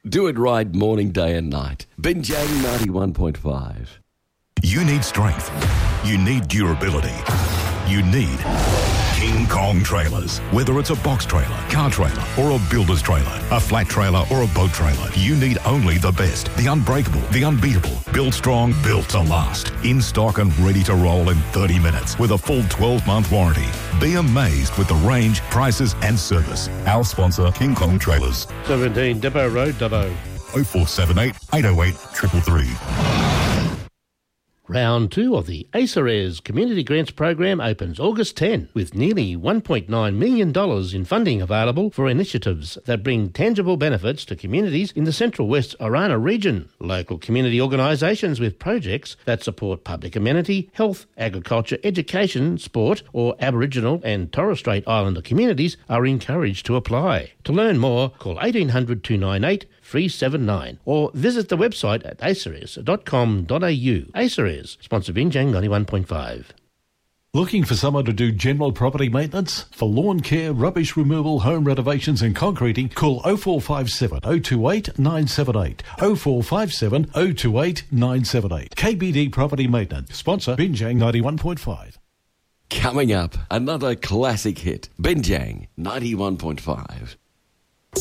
Do it right morning, day and night. Binjang 91.5. You need strength. You need durability. You need King Kong trailers. Whether it's a box trailer, car trailer, or a builder's trailer, a flat trailer, or a boat trailer, you need only the best, the unbreakable, the unbeatable. Built strong, built to last. In stock and ready to roll in 30 minutes with a full 12-month warranty. Be amazed with the range, prices, and service. Our sponsor, King Kong Trailers. 17 Depot Road, Dubbo. 0478 808 333. Round 2 of the ACERES Community Grants Program opens August 10 with nearly $1.9 million in funding available for initiatives that bring tangible benefits to communities in the Central West Orana region. Local community organisations with projects that support public amenity, health, agriculture, education, sport or Aboriginal and Torres Strait Islander communities are encouraged to apply. To learn more, call 1800 298 379 or visit the website at aceres.com.au. ACERES, sponsor Binjang 91.5. Looking for someone to do general property maintenance? For lawn care, rubbish removal, home renovations and concreting, call 0457 028 978. 0457 028 978. KBD Property Maintenance, sponsor Binjang 91.5. Coming up, another classic hit. Binjang 91.5.